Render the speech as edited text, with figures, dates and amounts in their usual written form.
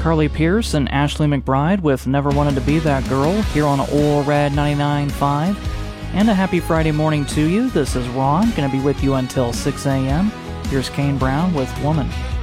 Carly Pierce and Ashley McBride with Never Wanted to Be That Girl here on Oral Red 99.5. And a happy Friday morning to you. This is Ron, going to be with you until 6 a.m. Here's Kane Brown with Woman.